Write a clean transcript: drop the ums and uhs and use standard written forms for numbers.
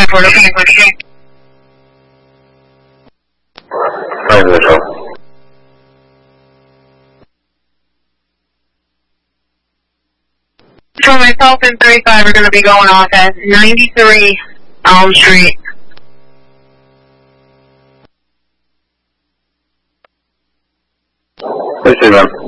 we're looking at pushing. Fine, Vishal. For myself and 35 are going to be going off at 93 Elm Street. I see them.